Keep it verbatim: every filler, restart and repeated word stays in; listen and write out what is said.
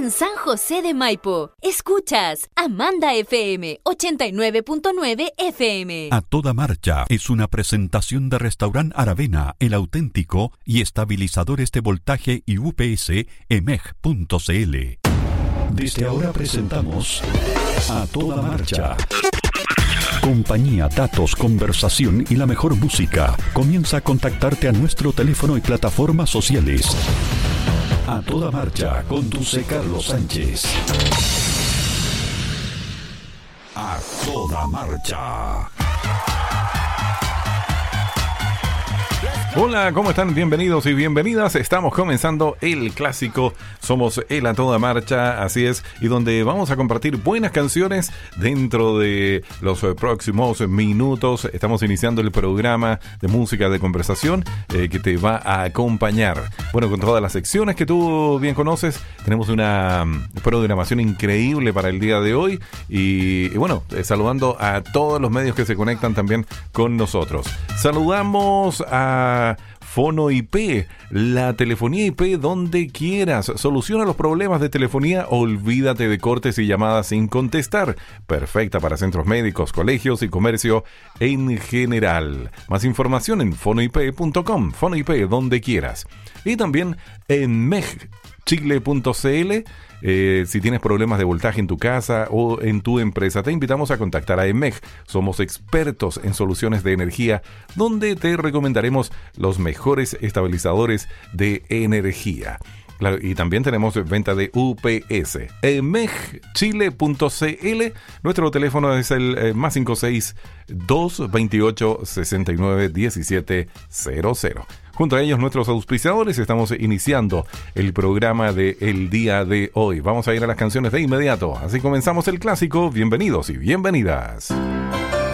en San José de Maipo. Escuchas Amanda F M ochenta y nueve punto nueve F M. A Toda Marcha es una presentación de Restaurant Aravena, el auténtico, y estabilizadores de voltaje y U P S E M E G punto C L. Desde ahora presentamos A Toda Marcha. Compañía, datos, conversación y la mejor música. Comienza a contactarte a nuestro teléfono y plataformas sociales. A Toda Marcha, conduce Carlos Sánchez. A Toda Marcha. Hola, ¿cómo están? Bienvenidos y bienvenidas. Estamos comenzando el clásico. Somos el A Toda Marcha, así es, y donde vamos a compartir buenas canciones dentro de los próximos minutos. Estamos iniciando el programa de música de conversación eh, que te va a acompañar. Bueno, con todas las secciones que tú bien conoces, tenemos una programación increíble para el día de hoy. Y, y bueno, eh, saludando a todos los medios que se conectan también con nosotros. Saludamos a Fono I P, la telefonía I P donde quieras. Soluciona los problemas de telefonía, olvídate de cortes y llamadas sin contestar. Perfecta para centros médicos, colegios y comercio en general. Más información en fono i p punto com, Fono I P donde quieras. Y también en M E G Chile punto C L. Eh, si tienes problemas de voltaje en tu casa o en tu empresa, te invitamos a contactar a E M E G. Somos expertos en soluciones de energía, donde te recomendaremos los mejores estabilizadores de energía. Claro, y también tenemos venta de U P S. E M E G Chile punto C L. Nuestro teléfono es el eh, más cinco seis dos veintiocho sesenta y nueve diecisiete cero cero. Junto a ellos, nuestros auspiciadores, estamos iniciando el programa del día de hoy. Vamos a ir a las canciones de inmediato. Así comenzamos el clásico. Bienvenidos y bienvenidas.